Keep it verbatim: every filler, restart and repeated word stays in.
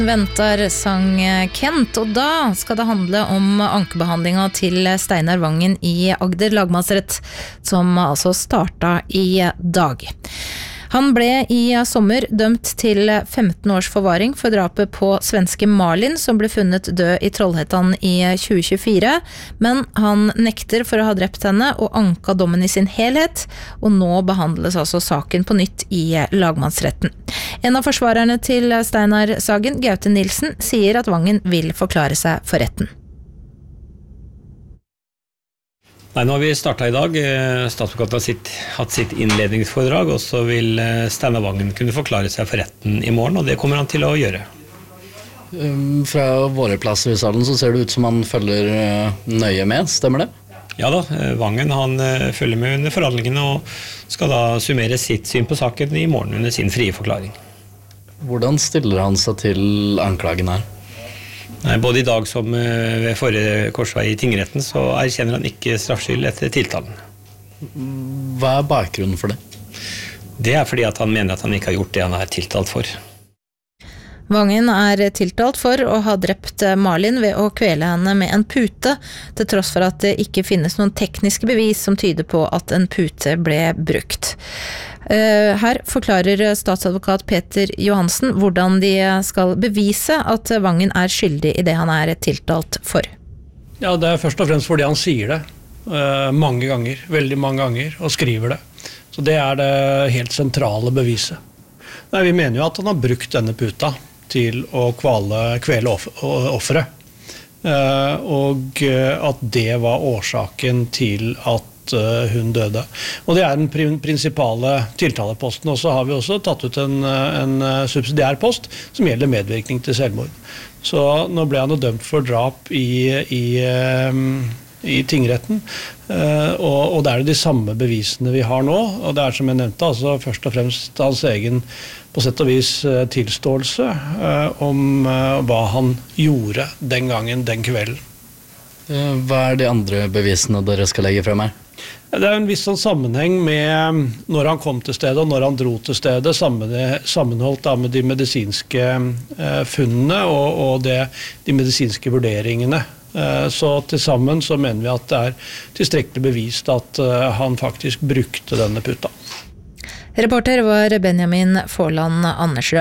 Ventar sang Kent, og da skal det handle om ankebehandlinga til Steinar Vangen i Agder lagmannsrett, som altså starta i dag. Han ble i sommer dømt til femten års forvaring for drapet på svenske Malin, som ble funnet død i Trollhättan i tjue tjuefire, men han nekter for å ha drept henne og anka dommen i sin helhet, og nå behandles altså saken på nytt i lagmannsretten. En av forsvarerne til Steinar Sagen, Gaute Nilsen, sier at Vangen vil forklare seg for retten. Nei, nå har vi startet i dag. Statsadvokaten har sitt, hatt sitt innledningsforedrag, og så vil Steinar Vangen kunne forklare seg for retten i morgen, og det kommer han til å gjøre. Fra våre plasser i salen så ser det ut som han følger nøye med, stemmer det? Ja da, Vangen han følger med under forhandlingene og skal da summere sitt syn på saken i morgen under sin frie forklaring. Hvordan stiller han seg til anklagen her? Nei, både i dag som ved forrige korsvei i tingretten så erkjenner han ikke straffskyld etter tiltalen. Hva er bakgrunnen for det? Det er fordi at han mener at han ikke har gjort det han er tiltalt for. Vangen er tiltalt for å ha drept Malin ved å kvele henne med en pute, til tross for at det ikke finnes noen tekniske bevis som tyder på at en pute ble brukt. Her forklarer statsadvokat Peter Johansen hvordan de skal bevise at Vangen er skyldig i det han er tiltalt for. Ja, det er først og fremst fordi han sier det mange ganger, veldig mange ganger, og skriver det. Så det er det helt sentrale beviset. Nei, vi mener jo at han har brukt denne puta til å kvale, kvele offeret. Og at det var årsaken til at hun døde. Og det er den prinsipale tiltaleposten, og så har vi også tatt ut en, en subsidiær post som gjelder medvirkning til selvmord. Så nå ble han jo dømt for drap i, i, i tingretten, og, og det er de samme bevisene vi har nå, og det er som jeg nevnte, altså først og fremst hans egen på sett og vis tilståelse om hva han gjorde den gangen, den kvelden. Hva er de andre bevisene dere skal legge frem her? Det er en viss sånn sammenheng med når han kom til stedet og når han dro til stedet, sammenholdt da med de medisinske funnene og, og det, de medisinske vurderingene. Så til sammen så mener vi at det er tilstrekkelig bevist at han faktisk brukte denne putta. Reporter var Benjamin Forland Andersrød.